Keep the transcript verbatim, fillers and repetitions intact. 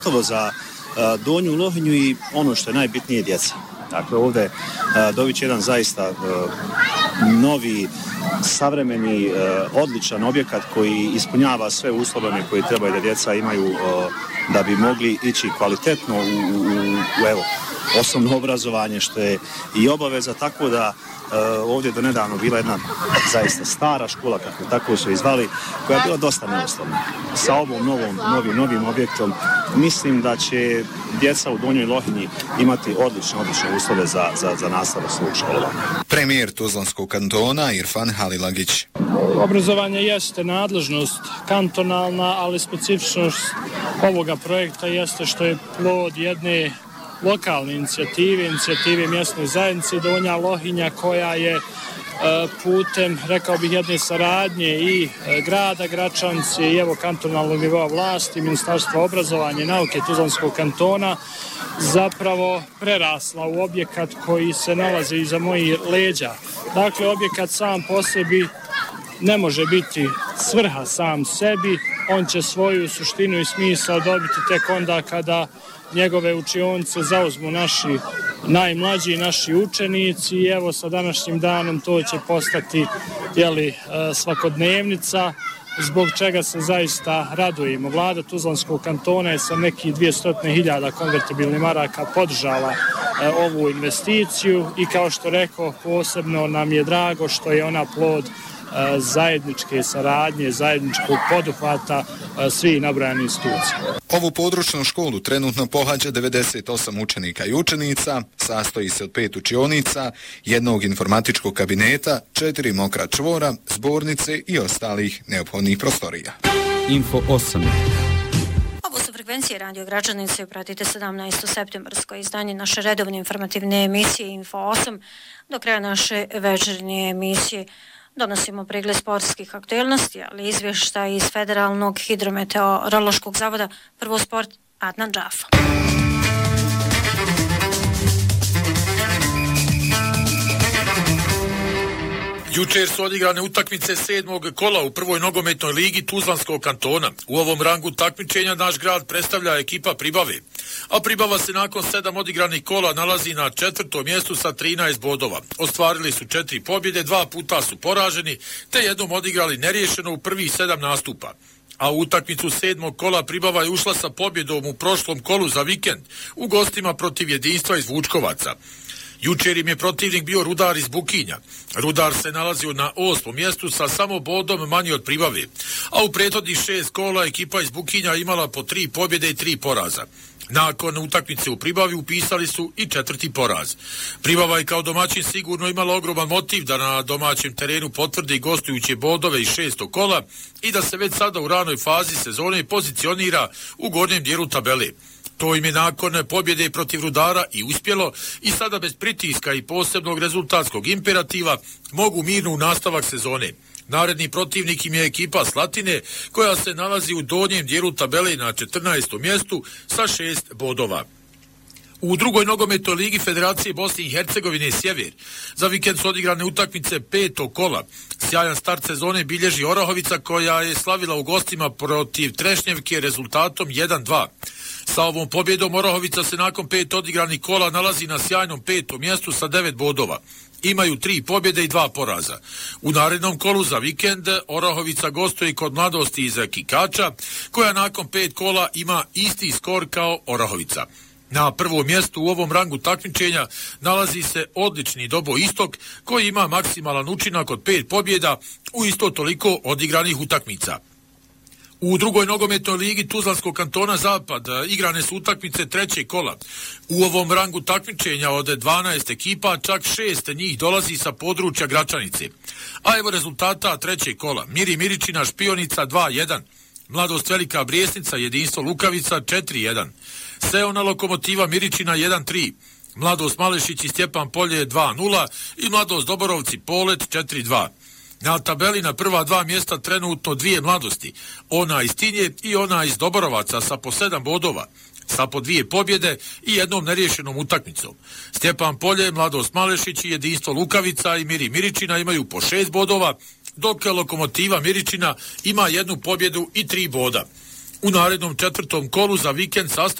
za uh, Donju Lohinju i ono što je najbitnije, djeca. Dakle, ovdje uh, dović jedan zaista uh, novi, savremeni, uh, odličan objekat koji ispunjava sve uslove koje trebaju da djeca imaju uh, da bi mogli ići kvalitetno u, u, u evo, osnovno obrazovanje, što je i obaveza, tako da Uh, ovdje do nedavno bila jedna zaista stara škola, kako tako su izvali, koja je bila dosta neuslovna. Sa ovom novom, novim, novim objektom mislim da će djeca u Donjoj Lohinji imati odlične, odlične uslove za, za, za nastavu svog školovanja. Premijer Tuzlanskog kantona Irfan Halilagić. Obrazovanje jeste nadležnost kantonalna, ali specifičnost ovoga projekta jeste što je plod jedne lokalne inicijative, inicijative mjesne zajednice Donja Lohinja, koja je e, putem, rekao bih, jedne saradnje i e, grada Gračanci i evo kantonalnog nivoa vlasti, Ministarstva obrazovanja i nauke Tuzlanskog kantona zapravo prerasla u objekat koji se nalazi iza mojih leđa. Dakle, objekat sam po sebi ne može biti svrha sam sebi, on će svoju suštinu i smisao dobiti tek onda kada njegove učionice zauzmu naši najmlađi, naši učenici i evo sa današnjim danom to će postati jeli, svakodnevnica, zbog čega se zaista radujemo. Vlada Tuzlanskog kantona je sa nekih dvjesto hiljada konvertibilnih maraka podržala ovu investiciju i kao što rekao, posebno nam je drago što je ona plod zajedničke saradnje, zajedničkog poduhvata svih nabrojanih institucija. Ovu područnu školu trenutno pohađa devedeset osam učenika i učenica, sastoji se od pet učionica, jednog informatičkog kabineta, četiri mokra čvora, zbornice i ostalih neophodnih prostorija. Info osam. Ovo su frekvencije Radio Gračanice, pratite sedamnaesto septembarsko izdanje naše redovne informativne emisije Info osam. Do kraja naše večernje emisije donosimo pregled sportskih aktualnosti, ali izvještaj iz Federalnog hidrometeorološkog zavoda. Prvo sport, Adnan Džafa. Jučer su odigrane utakmice sedmog kola u prvoj nogometnoj ligi Tuzlanskog kantona. U ovom rangu takmičenja naš grad predstavlja ekipa Pribave, a Pribava se nakon sedam odigranih kola nalazi na četvrtom mjestu sa trinaest bodova. Ostvarili su četiri pobjede, dva puta su poraženi, te jednom odigrali neriješeno u prvih sedam nastupa. A u utakmicu sedmog kola Pribava je ušla sa pobjedom u prošlom kolu za vikend u gostima protiv Jedinstva iz Vučkovaca. Jučer im je protivnik bio Rudar iz Bukinja. Rudar se nalazio na osmom mjestu sa samo bodom manji od Pribave, a u prethodnih šest kola ekipa iz Bukinja imala po tri pobjede i tri poraza. Nakon utakmice u Pribavi upisali su i četvrti poraz. Pribava je kao domaćin sigurno imala ogroman motiv da na domaćem terenu potvrdi gostujuće bodove iz šestog kola i da se već sada u ranoj fazi sezone pozicionira u gornjem dijelu tabele. To im je nakon pobjede protiv Rudara i uspjelo i sada bez pritiska i posebnog rezultatskog imperativa mogu mirno u nastavak sezone. Naredni protivnik im je ekipa Slatine, koja se nalazi u donjem dijelu tabele na četrnaestom mjestu sa šest bodova. U drugoj nogometnoj ligi Federacije Bosne i Hercegovine Sjever za vikend su odigrane utakmice petog kola. Sjajan start sezone bilježi Orahovica, koja je slavila u gostima protiv Trešnjevke rezultatom jedan dva. Sa ovom pobjedom Orahovica se nakon pet odigranih kola nalazi na sjajnom petom mjestu sa devet bodova. Imaju tri pobjede i dva poraza. U narednom kolu za vikend Orahovica gostuje kod Mladosti iz Kikača, koja nakon pet kola ima isti skor kao Orahovica. Na prvom mjestu u ovom rangu takmičenja nalazi se odlični Dobo Istok, koji ima maksimalan učinak od pet pobjeda u isto toliko odigranih utakmica. U drugoj nogometnoj ligi Tuzlanskog kantona Zapad igrane su utakmice trećeg kola. U ovom rangu takmičenja od dvanaest ekipa čak šest njih dolazi sa područja Gračanice. A evo rezultata trećeg kola. Miri Miričina Špionica dva jedan, Mladost Velika Brijesnica Jedinstvo Lukavica četiri jedan, Seona Lokomotiva Miričina jedan tri, Mladost Malešić i Stjepan Polje dva nula i Mladost Doborovci Polet četiri dva. Na tabeli na prva dva mjesta trenutno dvije mladosti, ona iz Tinje i ona iz Doborovaca sa po sedam bodova, sa po dvije pobjede i jednom neriješenom utakmicom. Stjepan Polje, Mladost Malešić i Jedinstvo Lukavica i Miri Miričina imaju po šest bodova, dok Lokomotiva Miričina ima jednu pobjedu i tri boda. U narednom četvrtom kolu za vikend sastav